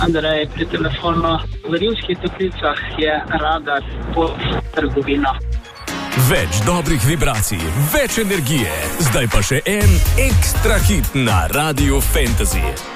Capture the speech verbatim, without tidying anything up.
Andrej pri telefonu. V Rimskih Toplicah je Radar pod trgovino. Več dobrih vibracij, več energije. Zdaj pa še en ekstra hit na Radiu Fantasy.